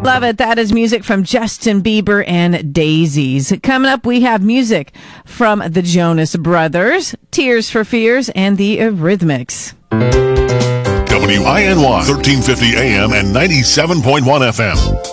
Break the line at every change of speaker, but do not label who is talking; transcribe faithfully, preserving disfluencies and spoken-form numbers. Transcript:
love it. That is music from Justin Bieber and Daisies. Coming up, we have music from the Jonas Brothers, Tears for Fears, and the Eurythmics.
W I N Y, thirteen fifty A M and ninety-seven point one F M.